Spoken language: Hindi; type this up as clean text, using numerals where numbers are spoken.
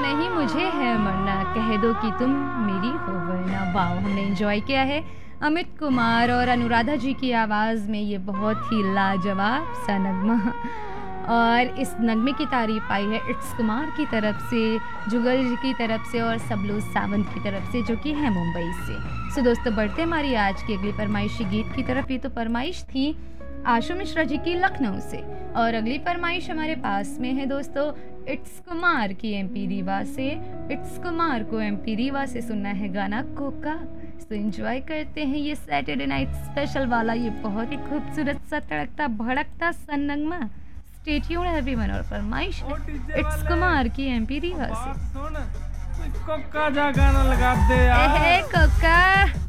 नहीं मुझे है मरना, कह दो कि तुम मेरी हो वरना। वाह, हमने एंजॉय किया है अमित कुमार और अनुराधा जी की आवाज़ में ये बहुत ही लाजवाब सा नगमा। और इस नगमे की तारीफ आई है इट्स कुमार की तरफ से, जुगल जी की तरफ से और सबलू सावंत की तरफ से, जो कि है मुंबई से। सो दोस्तों, बढ़ते हमारी आज की अगली फरमाइशी गीत की तरफ। ये तो फरमाइश थी आशु मिश्रा जी की लखनऊ से, और अगली फरमाइश हमारे पास में है दोस्तों इट्स कुमार की एमपी रीवा से। इट्स कुमार को एमपी रीवा से सुनना है गाना कोका। तो एंजॉय करते हैं ये सैटरडे नाइट स्पेशल वाला ये बहुत ही खूबसूरत सा तड़कता भड़कता सा नगमा। स्टे ट्यून्ड एवरीवन, और फरमाइश इट्स कुमार की एमपी रीवा से। कोका जा गाना लगा दे यार। कोका